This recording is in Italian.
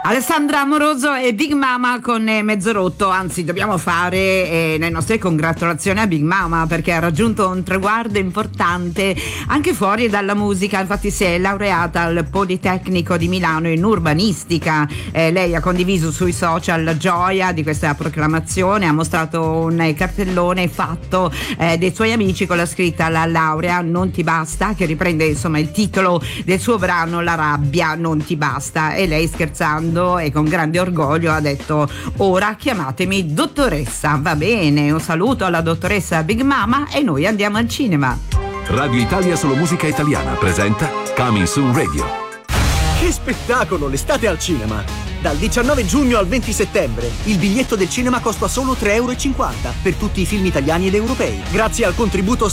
Alessandra Amoroso e Big Mama con Mezzo Rotto. Anzi, dobbiamo fare le nostre congratulazioni a Big Mama, perché ha raggiunto un traguardo importante anche fuori dalla musica. Infatti si è laureata al Politecnico di Milano in urbanistica. Lei ha condiviso sui social la gioia di questa proclamazione, ha mostrato un cartellone fatto dei suoi amici con la scritta "La laurea non ti basta", che riprende insomma il titolo del suo brano "La rabbia non ti basta", e lei, scherzando e con grande orgoglio, ha detto: "Ora chiamatemi dottoressa". Va bene, un saluto alla dottoressa Big Mama e noi andiamo al cinema. Radio Italia Solo Musica Italiana presenta Coming Soon Radio. Che spettacolo, l'estate al cinema! Dal 19 giugno al 20 settembre il biglietto del cinema costa solo €3,50 per tutti i film italiani ed europei. Grazie al contributo